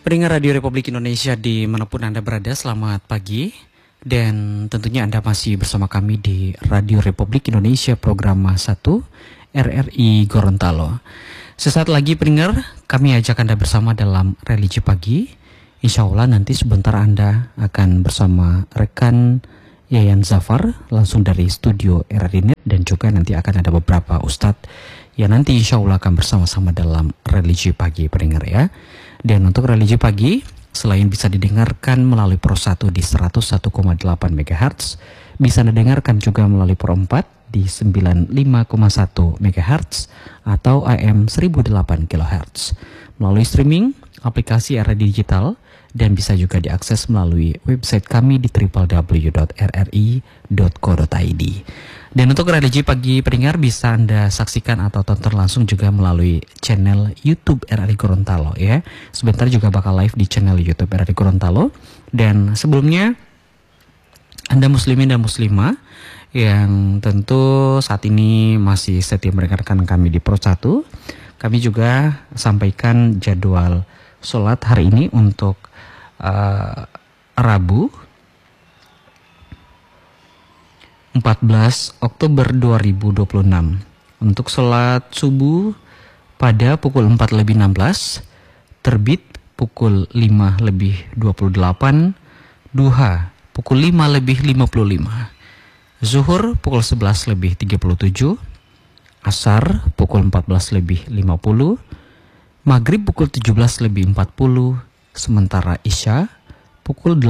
Pendengar Radio Republik Indonesia dimanapun Anda berada, selamat pagi. Dan tentunya Anda masih bersama kami di Radio Republik Indonesia program 1 RRI Gorontalo. Sesaat lagi pendengar, kami ajak Anda bersama dalam Religi Pagi. Insya Allah nanti sebentar Anda akan bersama rekan Yayan Zafar langsung dari studio RRI Net. Dan juga nanti akan ada beberapa ustadz yang nanti insya Allah akan bersama-sama dalam Religi Pagi pendengar ya. Dan untuk Religi Pagi, selain bisa didengarkan melalui Pro 1 di 101,8 MHz, bisa didengarkan juga melalui Pro 4 di 95,1 MHz atau AM 1008 kHz. Melalui streaming, aplikasi RRI Digital, dan bisa juga diakses melalui website kami di www.rri.co.id. Dan untuk Religi Pagi pendengar bisa Anda saksikan atau tonton langsung juga melalui channel YouTube RRI Gorontalo ya. Sebentar juga bakal live di channel YouTube RRI Gorontalo. Dan sebelumnya Anda muslimin dan muslimah yang tentu saat ini masih setia mendengarkan kami di Pro 1, kami juga sampaikan jadwal sholat hari ini untuk Rabu 14 Oktober 2026. Untuk sholat subuh pada pukul 4:16, terbit pukul 5:28, duha pukul 5:55, zuhur pukul 11:37, asar pukul 14:50, maghrib pukul 17:40, sementara isya pukul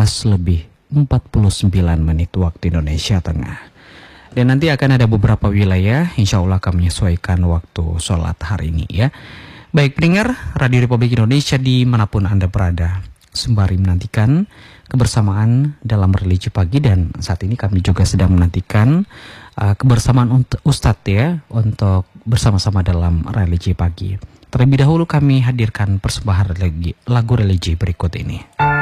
18:49 waktu Indonesia Tengah. Dan nanti akan ada beberapa wilayah insya Allah akan menyesuaikan waktu sholat hari ini ya. Baik pendengar Radio Republik Indonesia dimanapun Anda berada, sembari menantikan kebersamaan dalam Religi Pagi. Dan saat ini kami juga sedang menantikan kebersamaan Ustadz ya, untuk bersama-sama dalam Religi Pagi. Terlebih dahulu kami hadirkan persembahan lagu religi berikut ini.